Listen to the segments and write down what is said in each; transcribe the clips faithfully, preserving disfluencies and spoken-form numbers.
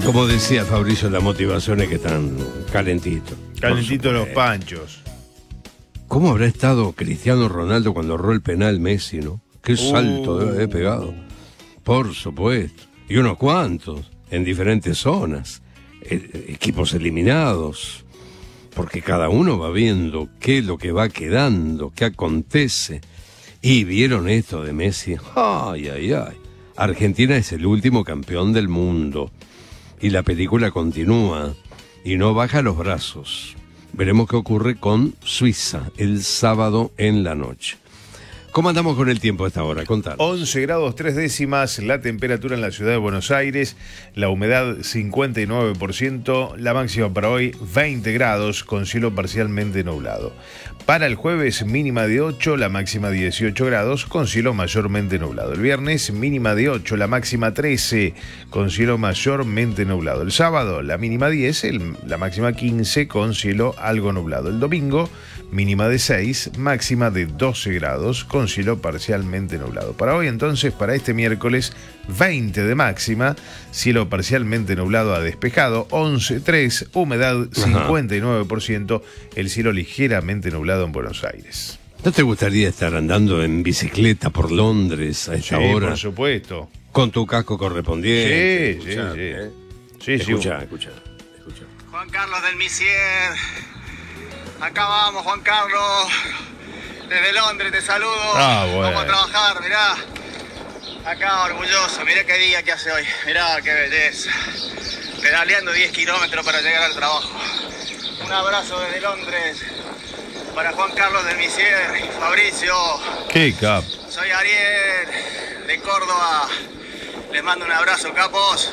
Como decía Fabricio, la motivación es que están calentitos. Calentitos los panchos. ¿Cómo habrá estado Cristiano Ronaldo cuando erró el penal Messi, no? Qué salto Uh. debe haber pegado. Por supuesto. Y unos cuantos, en diferentes zonas. Eh, equipos eliminados. Porque cada uno va viendo qué es lo que va quedando, qué acontece. Y vieron esto de Messi. Ay, ay, ay. Argentina es el último campeón del mundo. Y la película continúa. Y no baja los brazos. Veremos qué ocurre con Suiza el sábado en la noche. ¿Cómo andamos con el tiempo a esta hora? Contar. once grados tres décimas, la temperatura en la ciudad de Buenos Aires, la humedad cincuenta y nueve por ciento, la máxima para hoy veinte grados con cielo parcialmente nublado. Para el jueves mínima de ocho, la máxima dieciocho grados con cielo mayormente nublado. El viernes mínima de ocho, la máxima trece con cielo mayormente nublado. El sábado la mínima diez, el, la máxima quince con cielo algo nublado. El domingo mínima de seis, máxima de doce grados con cielo parcialmente nublado. Para hoy entonces, para este miércoles, veinte de máxima, cielo parcialmente nublado a despejado, once tres, humedad cincuenta y nueve por ciento, el cielo ligeramente nublado en Buenos Aires. ¿No te gustaría estar andando en bicicleta por Londres a esta Sí, hora? por supuesto. Con tu casco correspondiente. Sí, sí, Escuchá, sí. ¿eh? Sí, sí. Escucha, escucha, escucha. Juan Carlos del Misier. Acá vamos, Juan Carlos. Desde Londres te saludo. Ah, bueno. Vamos a trabajar, mirá. Acá orgulloso, mirá qué día que hace hoy. Mirá qué belleza. Pedaleando diez kilómetros para llegar al trabajo. Un abrazo desde Londres para Juan Carlos del Misier y Fabricio. Qué cap. Soy Ariel de Córdoba. Les mando un abrazo, capos.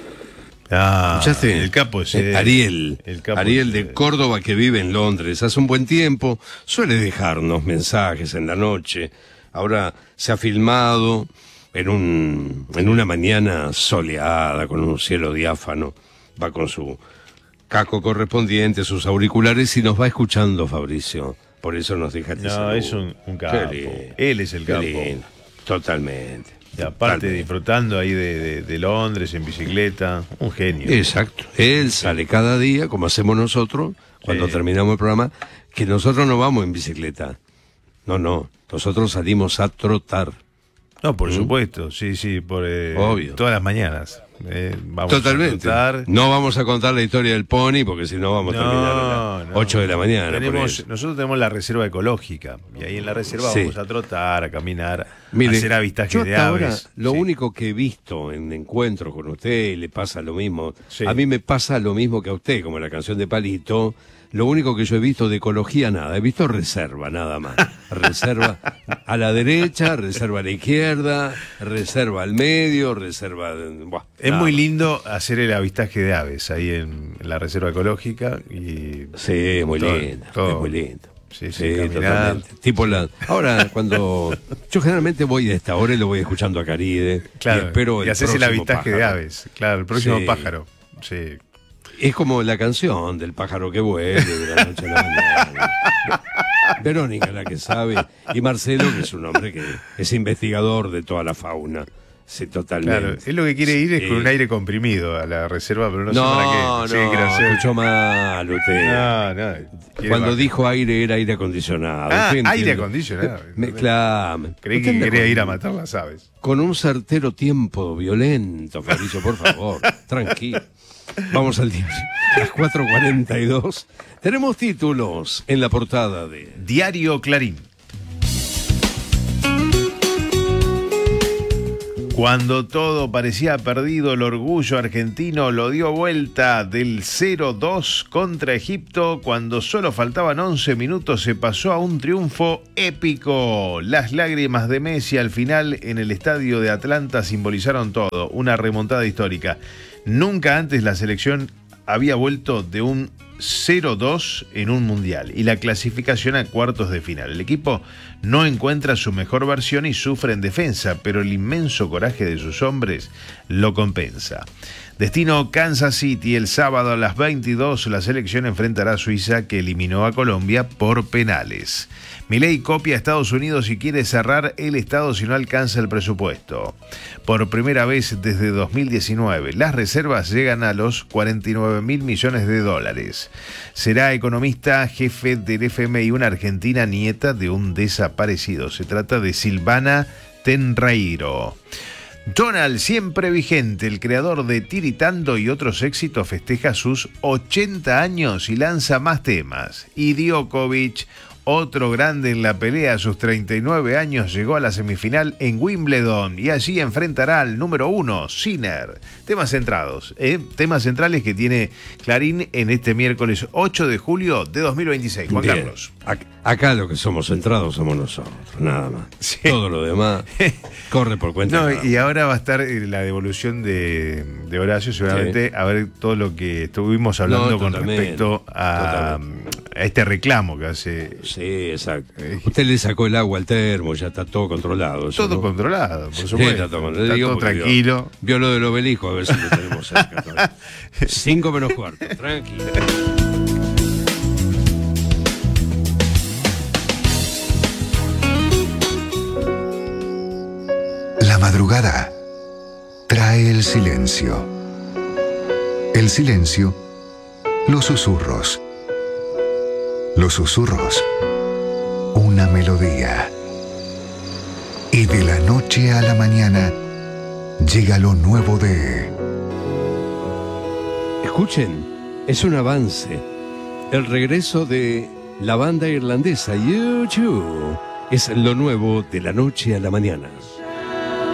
Ah, ¿Escuchaste? el capo es Eh, él. Ariel, El capo Ariel es de él. Córdoba, que vive en Londres hace un buen tiempo, suele dejarnos mensajes en la noche. Ahora se ha filmado en un en una mañana soleada con un cielo diáfano, va con su casco correspondiente, sus auriculares y nos va escuchando, Fabricio. Por eso nos deja este No, saludo. es un, un capo. Qué lindo, Él es el qué capo. lindo. Totalmente. Y aparte Totalmente. disfrutando ahí de, de, de Londres en bicicleta, un genio. Exacto. Él sale cada día, como hacemos nosotros, cuando Sí. terminamos el programa, que nosotros no vamos en bicicleta. No, no. Nosotros salimos a trotar. No, por ¿Mm? supuesto, sí, sí, por eh, Obvio. todas las mañanas. Eh, vamos Totalmente. a trotar. No vamos a contar la historia del pony, porque si no vamos a terminar a las no. ocho de la mañana. por Tenemos, eso. nosotros tenemos la reserva ecológica y ahí en la reserva Sí. vamos a trotar, a caminar, Mire, a hacer avistaje yo de hasta aves. ahora, lo Sí. único que he visto en encuentros con usted, y le pasa lo mismo, Sí. a mí me pasa lo mismo que a usted, como la canción de Palito, lo único que yo he visto de ecología, nada, he visto reserva, nada más. Reserva a la derecha, reserva a la izquierda, reserva al medio, reserva... Buah, Es nada muy más. lindo hacer el avistaje de aves ahí en, en la reserva ecológica y Sí, es muy todo- lindo, todo. es muy lindo. Sí, sí, caminar. totalmente. Tipo la... Ahora, cuando... Yo generalmente voy a esta hora y lo voy escuchando a Caride. claro, y espero y el haces el próximo avistaje de pájaro. aves, claro, el próximo Sí. pájaro. Sí. Es como la canción del pájaro que vuelve de la noche a la mañana. Verónica, la que sabe, y Marcelo, que es un hombre que es investigador de toda la fauna. Sí, totalmente. Claro, él lo que quiere ir es Sí. con un aire comprimido a la reserva, pero no, No, sé para qué. no, Sí, quiere hacer- escuchó mal usted. No, no. quiere Cuando bajar. dijo aire, era aire acondicionado. Ah, Usted aire entiende. acondicionado. Me, claro. Creí Usted que anda quería con- ir a matar las aves. Con un certero tiempo violento, Fabricio, por favor, tranquilo. Vamos al diario. Las cuatro cuarenta y dos. Tenemos títulos en la portada de... Diario Clarín. Cuando todo parecía perdido, el orgullo argentino lo dio vuelta del cero dos contra Egipto. Cuando solo faltaban once minutos se pasó a un triunfo épico. Las lágrimas de Messi al final en el estadio de Atlanta simbolizaron todo, una remontada histórica. Nunca antes la selección había vuelto de un cero dos en un mundial y la clasificación a cuartos de final. El equipo no encuentra su mejor versión y sufre en defensa, pero el inmenso coraje de sus hombres lo compensa. Destino Kansas City, el sábado a las veintidós, la selección enfrentará a Suiza, que eliminó a Colombia por penales. Milei copia a Estados Unidos y quiere cerrar el Estado si no alcanza el presupuesto. Por primera vez desde dos mil diecinueve, las reservas llegan a los cuarenta y nueve mil millones de dólares. Será economista jefe del F M I, una argentina nieta de un desaparecido. Se trata de Silvana Tenreiro. Donald, siempre vigente, el creador de Tiritando y otros éxitos, festeja sus ochenta años y lanza más temas. Y Djokovic, otro grande en la pelea, a sus treinta y nueve años, llegó a la semifinal en Wimbledon y allí enfrentará al número uno, Sinner. Temas centrados, ¿eh? Temas centrales que tiene Clarín en este miércoles ocho de julio de dos mil veintiséis. Juan Bien. Carlos. Acá lo que somos centrados somos nosotros, nada más. Sí. Todo lo demás corre por cuenta. No, de y ahora va a estar eh, la devolución de, de Horacio, seguramente, sí. A ver todo lo que estuvimos hablando no, con respecto a, a este reclamo que hace. Sí, exacto. Usted le sacó el agua al termo, ya está todo controlado. Todo ¿no? controlado, por supuesto. Sí, está todo, está todo tranquilo. Vio, vio lo del obelisco, a ver si lo tenemos cerca. Cinco menos cuarto, tranquilo. La madrugada trae el silencio. El silencio, los susurros. Los susurros, una melodía. Y de la noche a la mañana llega lo nuevo de... Escuchen, es un avance. El regreso de la banda irlandesa U dos es lo nuevo de la noche a la mañana.